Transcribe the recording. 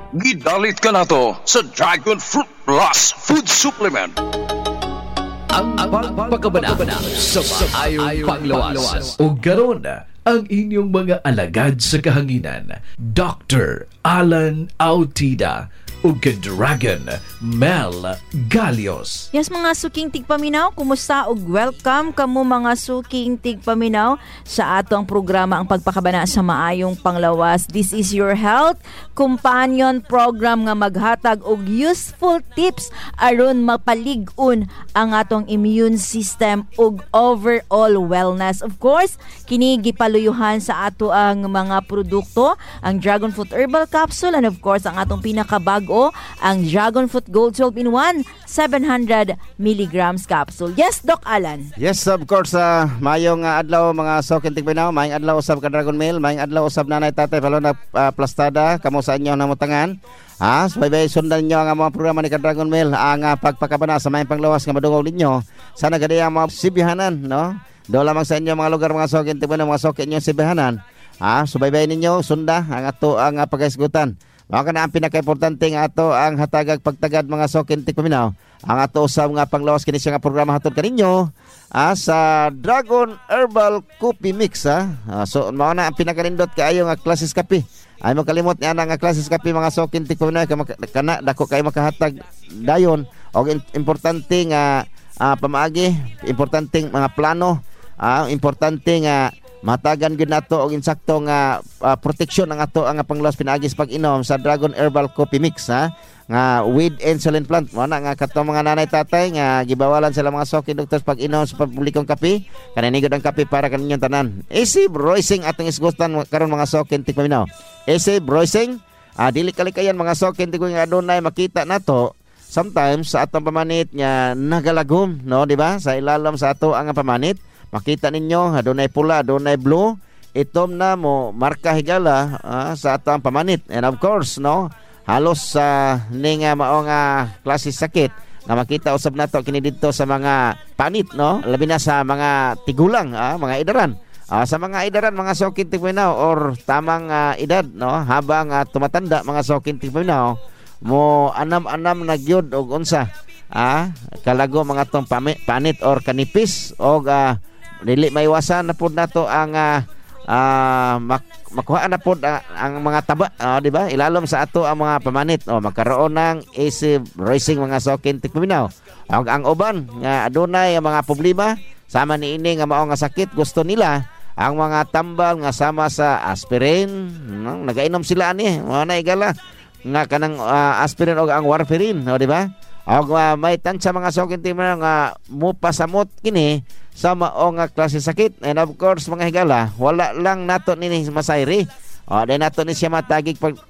Gidalit ka na to sa Dragon Fruit Plus Food Supplement. Ang pagpakabana sa maayong panglawas. O garon ang inyong mga alagad sa kahanginan, Dr. Alan Autida o Dragon Mel Galios. Yes, mga suking tigpaminaw, kumusta ug welcome kamo mga suking tigpaminaw sa atong programa ang pagpakabana sa maayong panglawas. This is your health companion program nga maghatag og useful tips aron mapalig-on ang atong immune system ug overall wellness. Of course, kini gipaluyuhan sa ato ang mga produkto, ang Dragon Fruit Herbal Capsule, and of course ang atong pinakabago, ang Dragon Fruit Gold 12-in-1 700 milligrams capsule. Yes, Doc Alan. Yes, of course. Mayong adlaw mga sokin tigpinaw, mayong adlaw usab ka Dragon Mail, mayong adlaw usab nanay tatay palo na plastada kamo sa inyo namutangan. Subaybay sundan nyo ang mga programa ni Dragon Mail, ang pagpakabana sa mayong panglawas nga madungog ninyo. Sana gadi ang mga sibihanan, no? Do lamang sa inyo mga lugar mga sokin tigpinaw, mga sokin nyo sibihanan. Subaybay ninyo sunda ang ato ang pagaisgutan. Mao kana ang pinaka-importante nga ato ang hatagag pagtagad mga sokin tigpaminaw. Ang ato usab nga panglawas kini siya nga programa hatod kaninyo sa Dragon Herbal Coffee Mix. So mao na ang pinaka-nindot kaayo nga klases kape. Ay mo kalimot niya nga klases kape mga sokin tigpaminaw kana dako kay makahatag dayon og importante nga pamaagi, importante mga plano, importante nga matagan gyud nato og insakto nga proteksyon ang ato ang panglawas pinaagis pag-inom sa Dragon Herbal Coffee Mix nga with insulin plant. Mo na nga kato mga nanay tatay nga gibawalan sila mga sokin doctors pag-inom sa publikong kape, kananigod ang kape para kaninyong tanan. AC Broising atong isgustan karon mga sokin tigpaminaw. AC Broising dili kalikayan mga sokin tigong nga adunay makita nato sometimes sa atong pamanit nga nagalagom, no, di ba? Sa ilalim sa ato ang pamanit makita ninyo, adunay pula, adunay blue, itom na mo marka higala sa atong pamanit. And of course, no, halos ning mao nga klase sakit nga makita usab nato kini didto sa mga panit, no, labi na sa mga tigulang, mga edaran. Sa mga edaran mga sokin tigpaminaw or tamang edad, no, habang tumatanda mga sokin tigpaminaw, mo anam-anam na gyud og unsa kalago mga tong panit or kanipis og dili maiwasan na pud nato ang makuha na pud ang mga taba, di ba? Ilalom sa ato ang mga pamanit magkaroon ng AC Racing mga sokin tigpaminaw. Ang uban nga adunay mga problema sama niini nga mao nga sakit, gusto nila ang mga tambal nga sama sa aspirin, no? Nagainom sila ani, mao na igala nga kanang aspirin o ang warfarin, di ba? Og may tansya mga sokin tigpaminaw nga mupasamot kini sa mao nga klase sakit. And of course mga higala, wala lang nato nini masayri. Dahil nato ni siya matagig pag